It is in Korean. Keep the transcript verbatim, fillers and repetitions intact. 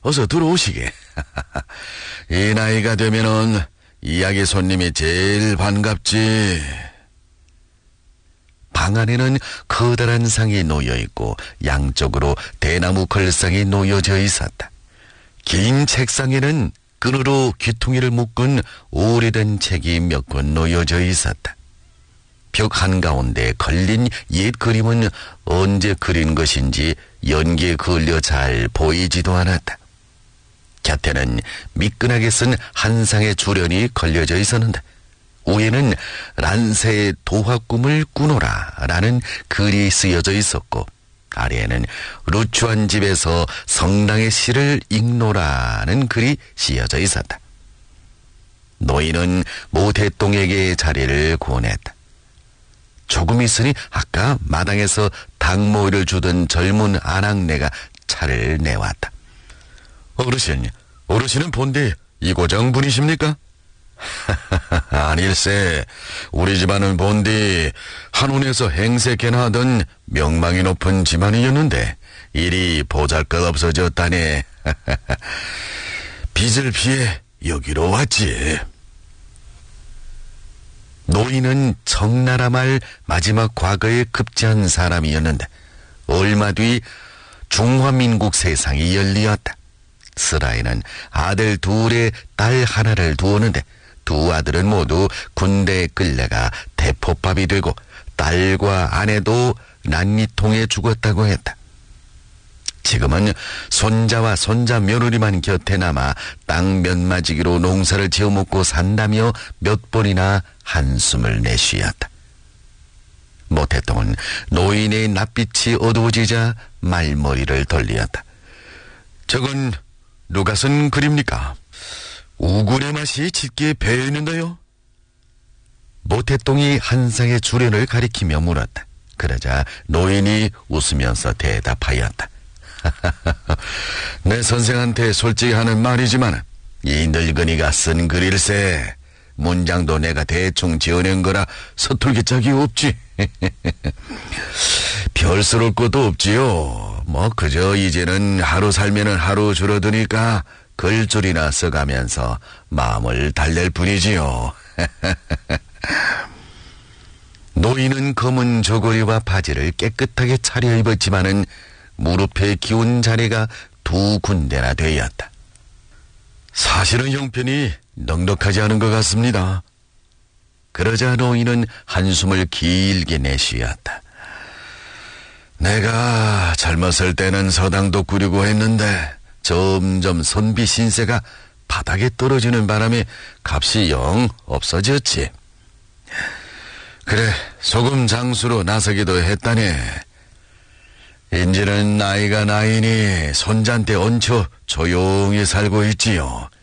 어서 들어오시게. 이 나이가 되면은 이야기 손님이 제일 반갑지. 방 안에는 커다란 상이 놓여있고 양쪽으로 대나무 걸상이 놓여져 있었다. 긴 책상에는 끈으로 귀퉁이를 묶은 오래된 책이 몇 권 놓여져 있었다. 벽 한가운데 걸린 옛 그림은 언제 그린 것인지 연기에 걸려 잘 보이지도 않았다. 곁에는 미끈하게 쓴 한 상의 주련이 걸려져 있었는데 위에는 란세의 도화꿈을 꾸노라 라는 글이 쓰여져 있었고 아래에는 루추한 집에서 성랑의 시를 읽노라는 글이 씌어져 있었다. 노인은 모태똥에게 자리를 권했다. 조금 있으니 아까 마당에서 닭모이를 주던 젊은 아낙네가 차를 내왔다. 어르신, 어르신은 본디 이고장 분이십니까? 아닐세. 우리 집안은 본디 한운에서 행세케나 하던 명망이 높은 집안이었는데 일이 보잘것없어졌다네. 빚을 피해 여기로 왔지. 노인은 청나라 말 마지막 과거에 급제한 사람이었는데 얼마 뒤 중화민국 세상이 열리었다. 스라이는 아들 둘에 딸 하나를 두었는데 두 아들은 모두 군대에 끌려가 대포밥이 되고 딸과 아내도 난리통에 죽었다고 했다. 지금은 손자와 손자 며느리만 곁에 남아 땅 몇마지기로 농사를 지어먹고 산다며 몇 번이나 한숨을 내쉬었다. 모태똥은 노인의 낯빛이 어두워지자 말머리를 돌리었다. 저건 누가 쓴 글입니까? 우굴의 맛이 짙게 배어있는데요. 모태똥이 한 상의 주련을 가리키며 물었다. 그러자 노인이 웃으면서 대답하였다. 내 선생한테 솔직히 하는 말이지만 이 늙은이가 쓴 글일세. 문장도 내가 대충 지어낸 거라 서툴기 짝이 없지. 별스러울 것도 없지요. 뭐 그저 이제는 하루 살면은 하루 줄어드니까 글줄이나 써가면서 마음을 달랠 뿐이지요. 노인은 검은 저고리와 바지를 깨끗하게 차려입었지만은 무릎에 기운 자리가 두 군데나 되었다. 사실은 형편이 넉넉하지 않은 것 같습니다. 그러자 노인은 한숨을 길게 내쉬었다. 내가 젊었을 때는 서당도 꾸리고 했는데 점점 선비 신세가 바닥에 떨어지는 바람에 값이 영 없어졌지. 그래, 소금 장수로 나서기도 했다네. 인제는 나이가 나이니 손자한테 얹혀 조용히 살고 있지요.